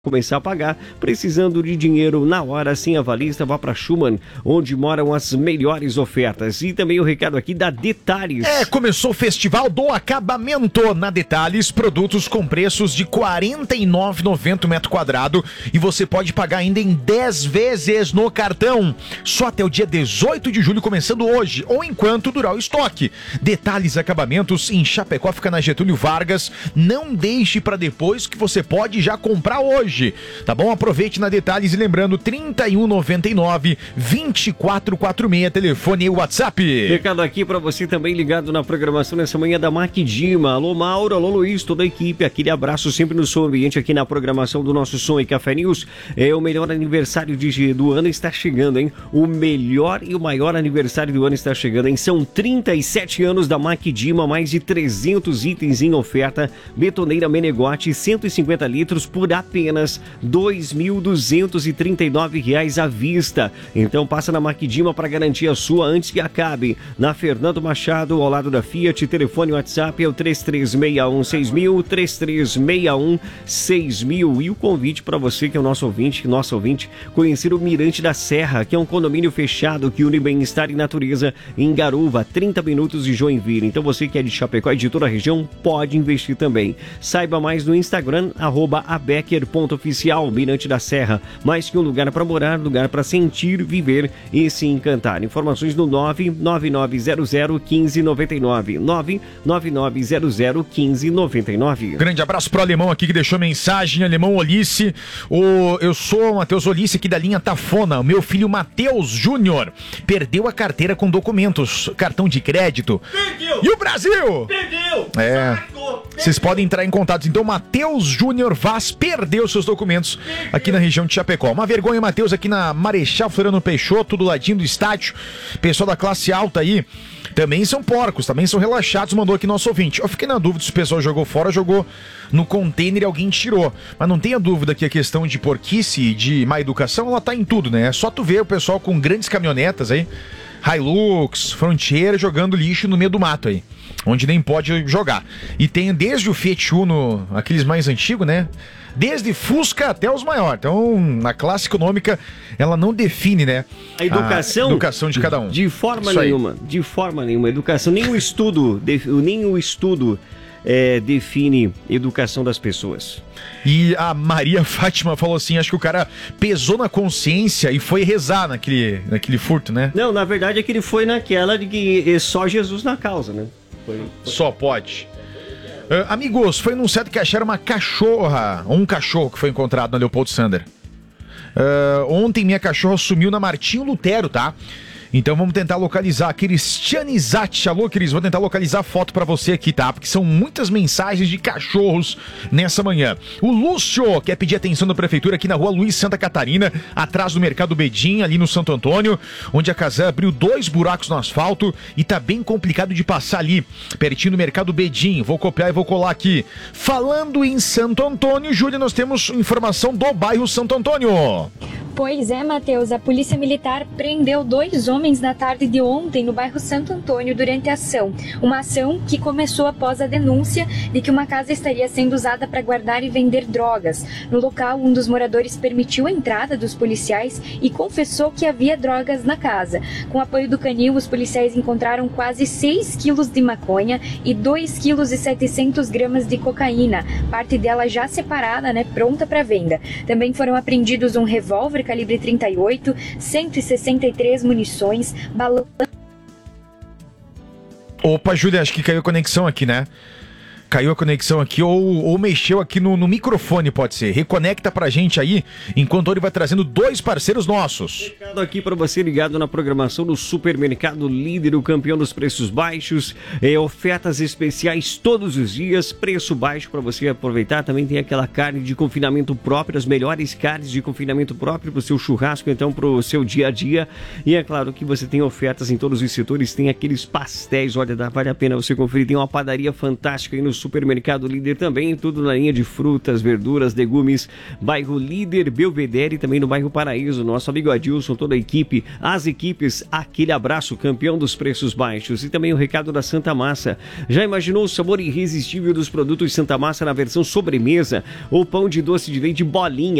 começar a pagar, precisando de dinheiro na hora, sem avalista, vá para Schumann, onde moram as melhores ofertas. E também o recado aqui da Detalhes. Começou o Festival do Acabamento. Na Detalhes, produtos com preços de R$ 49,90 metro quadrado e você pode pagar ainda em 10 vezes no cartão. Só até o dia 18 de julho, começando hoje, ou enquanto durar o estoque. Detalhes Acabamentos em Chapecó, fica na Getúlio Vargas. Não deixe para depois, que você pode já comprar hoje. Tá bom? Aproveite na Detalhes e lembrando, 3199-2446, telefone e WhatsApp. Recado aqui pra você também ligado na programação nessa manhã da Maquidima. Alô Mauro, alô Luiz, toda a equipe, aquele abraço sempre no som ambiente aqui na programação do nosso Som e Café News. O melhor aniversário do ano está chegando, hein? O melhor e o maior aniversário do ano está chegando, hein? São 37 anos da Maquidima, mais de 300 itens em oferta. Betoneira Menegote, 150 litros por apenas R$ 2.239 à vista. Então passa na Maquidima para garantir a sua antes que acabe. Na Fernando Machado, ao lado da Fiat, telefone WhatsApp é o 33616000, 33616000. E o convite para você que é o nosso ouvinte, conhecer o Mirante da Serra, que é um condomínio fechado que une bem-estar e natureza em Garuva, 30 minutos de Joinville. Então você que é de Chapecó e de toda a região pode investir também. Saiba mais no Instagram, @abecker.oficial, Mirante da Serra. Mais que um lugar para morar, lugar para sentir, viver e se encantar. Informações no 999001599. 999001599. Grande abraço pro Alemão aqui que deixou mensagem. Alemão Olice. Eu sou o Matheus Olice aqui da linha Tafona. O meu filho Matheus Júnior perdeu a carteira com documentos, cartão de crédito. Perdeu! E o Brasil? Perdeu! Vocês podem entrar em contato. Então, Matheus Júnior Vaz perdeu seus documentos aqui na região de Chapecó. Uma vergonha, Matheus, aqui na Marechal Floriano Peixoto, do ladinho do estádio. Pessoal da classe alta aí também são porcos, também são relaxados, mandou aqui nosso ouvinte. Eu fiquei na dúvida se o pessoal jogou fora, jogou no container e alguém tirou. Mas não tenha dúvida que a questão de porquice e de má educação, ela tá em tudo, né? É só tu ver o pessoal com grandes caminhonetas aí, Hilux, Frontier, jogando lixo no meio do mato aí, onde nem pode jogar. E tem desde o Fiat Uno, aqueles mais antigos, né? Desde Fusca até os maiores. Então, a classe econômica, ela não define, né? A educação de cada um. De forma nenhuma. Educação, nem o estudo define educação das pessoas. E a Maria Fátima falou assim, acho que o cara pesou na consciência e foi rezar naquele furto, né? Não, na verdade é que ele foi naquela de que só Jesus na causa, né? Só pode. Amigos, foi anunciado que acharam uma cachorra, ou um cachorro que foi encontrado na Leopoldo Sander. Ontem minha cachorra sumiu na Martinho Lutero, tá? Então vamos tentar localizar. Cristiane Zatti, alô Cris, vou tentar localizar a foto pra você aqui, tá? Porque são muitas mensagens de cachorros nessa manhã. O Lúcio quer pedir atenção da prefeitura aqui na rua Luiz Santa Catarina, atrás do Mercado Bedim, ali no Santo Antônio, onde a Casan abriu 2 buracos no asfalto e tá bem complicado de passar ali, pertinho do Mercado Bedim. Vou copiar e vou colar aqui. Falando em Santo Antônio, Júlia, nós temos informação do bairro Santo Antônio. Pois é, Matheus, a Polícia Militar prendeu 2 homens na tarde de ontem no bairro Santo Antônio durante a ação. Uma ação que começou após a denúncia de que uma casa estaria sendo usada para guardar e vender drogas. No local, um dos moradores permitiu a entrada dos policiais e confessou que havia drogas na casa. Com o apoio do canil, os policiais encontraram quase 6 quilos de maconha e 2,7 kg de cocaína, parte dela já separada, pronta para venda. Também foram apreendidos um revólver calibre 38, 163 munições, balão... Opa, Júlia, acho que caiu a conexão aqui, né? Caiu a conexão aqui ou mexeu aqui no microfone, pode ser. Reconecta pra gente aí, enquanto ele vai trazendo 2 parceiros nossos. Recado aqui pra você ligado na programação do Supermercado Líder, o campeão dos preços baixos. Ofertas especiais todos os dias, preço baixo pra você aproveitar. Também tem aquela carne de confinamento própria, as melhores carnes de confinamento próprio pro seu churrasco, então pro seu dia a dia. E é claro que você tem ofertas em todos os setores, tem aqueles pastéis, olha, vale a pena você conferir. Tem uma padaria fantástica aí no Supermercado Líder também, tudo na linha de frutas, verduras, legumes, bairro Líder, Belvedere e também no bairro Paraíso. Nosso amigo Adilson, toda a equipe, as equipes, aquele abraço, campeão dos preços baixos. E também o recado da Santa Massa. Já imaginou o sabor irresistível dos produtos Santa Massa na versão sobremesa ou pão de doce de leite bolinha?